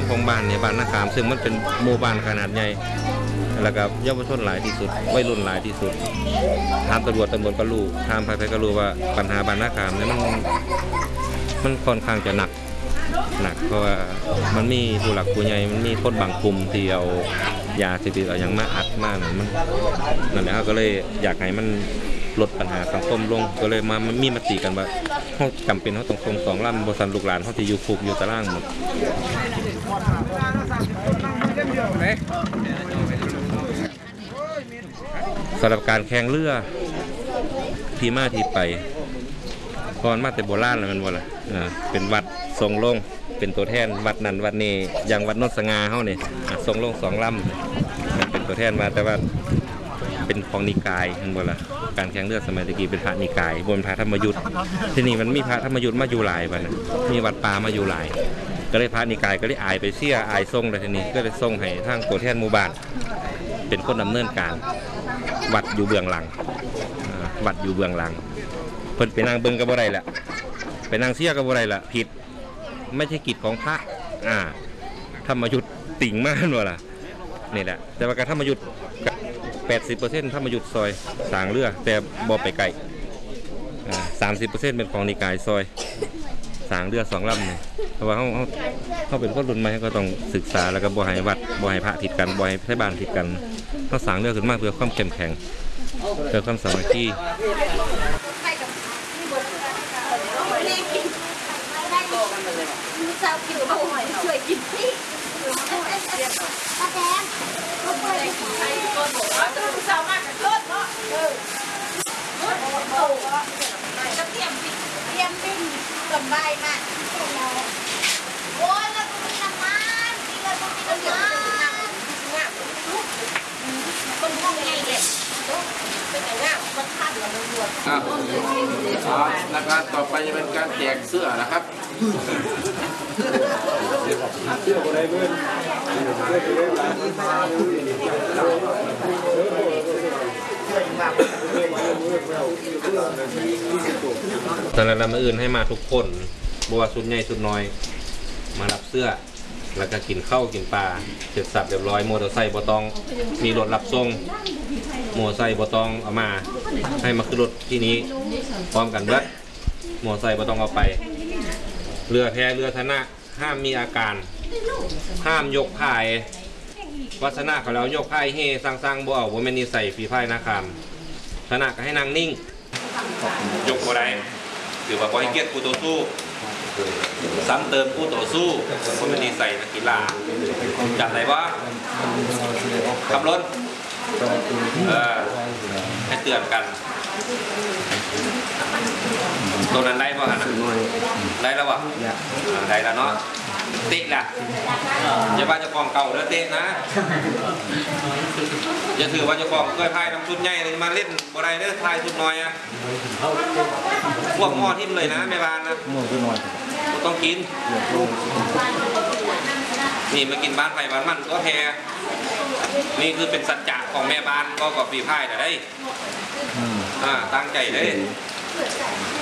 มของบ้านเนี่ยบ้านนาคามซึ่งมันเป็นหมู่บ้านขนาดใหญ่แล้วก็เยาวชนหลายที่สุดวัยรุ่นหลายที่สุดถามตำรวจก็รู้ถามใครก็รู้ว่าปัญหาบ้านนาคามเนี่ยมันค่อนข้างจะหนักเพราะว่ามันมีผู้หลักผู้ใหญ่มันมีคนบางกลุ่มที่เอายาเสพติดเอาอย่างมาอัดมากนั่นแหละก็เลยอยากให้มันลดปัญหาสังคมลงก็เลยมามีมติกันว่าเขาจำเป็นเขาต้องส่ง2 ลำบริษัทลูกหลานเขาที่อยู่คุกอยู่ตารางหมดสำหรับการแข่งเรือที่มาที่ไปก่อนมาแต่โบราณแล้วมันว่าล่ะเป็นวัดทรงลงเป็นตัวแทนวัดนั้นวัดนี้อย่างวัดนนสง่าเขาเนี่ยทรงลง2 ลำมันเป็นตัวแทนมาแต่ว่าเป็นของนิกายมันว่าล่ะการแข่งเรือสมัยตะกี้เป็นพระนิกายบนพระธรรมยุทธ์ที่นี่มันมีพระธรรมยุทธ์มาอยู่หลายวันมีวัดป่ามาอยู่หลายก็เลยพระนิกายก็เลยอายไปเสียอายทรงเลยทีนี้ก็เลยทรงให้ทางตัวแทนหมู่บ้านเป็นคนดำเนินการวัดอยู่เบื้องหลังวัดอยู่เบื้องหลังเพิ่นไปนั่งเบิ่งกับบ่ได้แหละไปนั่งเสียกับบ่ได้ละผิดไม่ใช่กิจของพระธรรมยุทธ์ติ่งมากนั่นว่าล่ะนี่แหละแต่ว่าการธรรมยุทธ์80%ธรรมยุทธ์ซอยสร้างเรือแต่บ่ไปไกล30%เป็นของนิกายซอยสร้างเรือ2 ลำนี่เพราะว่าเขาเป็นคนรุ่นใหม่ก็ต้องศึกษาแล้วก็บ่ให้วัดบ่ให้พระผิดกันบ่ให้ไทบ้านผิดกันเขาสร้างเรือขึ้นมาเพื่อความเข้มแข็งเพื่อความสามัคคีเจ้ากินเขาช่วยกินพี่ป้าแดงเขาเปิดใช้ก้นบอกว่าจะเจ้ามากกับก้นเนาะโตจะเตรียมปิ้งสบายมากโอ้ยแล้วมีน้ำมันมีแล้วมีน้ำมันต้นห้องใหญ่เด็ดเป็นอย่างงี้มันคาดเหลือมันรวดนะครับต่อไปจะเป็นการแจกเสื้อนะครับตอนนั้นเรามาอื่นให้มาทุกคนบัวสุดใหญ่สุดน้อยมารับเสื้อแล้วก็กินข้าวกินปลาเสร็จสับเรียบร้อยมอเตอร์ไซค์บ่ต้องมีรถรับส่งมอเตอร์ไซค์บ่ต้องเอามาให้มาขึ้นรถที่นี้พร้อมกันเบิดมอเตอร์ไซค์บ่ต้องเอาไปเรือแพเรือธนะห้ามมีอาการห้ามยกพายวัฒนะเขาแล้วยกพายเฮสร้างบ่เอาบ่แม่นนิสัยฝีพายนาคามธนะก็ให้นางนิ่งยกบ่ได้ถือว่าบ่ให้เกียรติผู้ต่อสู้ซ้ำเติมผู้ต่อสู้บ่แม่นนิสัยนักกีฬาจำได้บ่ขับรถให้เตือนกันตัวนั้นได้ป่ะฮะได้แล้วป่ะได้แล้วเนาะติดล่ะอย่าว่าจะฟองเก่าแล้วเตะนะอย่าถือว่าจะฟองเคยพายน้ำชุดใหญ่มาเล่นบ่ได้เด้อพายชุดน้อยอ่ะพวกหม้อทิ่มเลยนะแม่บ้านนะต้องกินนี่มากินบ้านไผ่บ้านมันก็แพ้นี่คือเป็นสัจจะของแม่บ้านก็กับปีพายแต่ได้ตั้งใจได้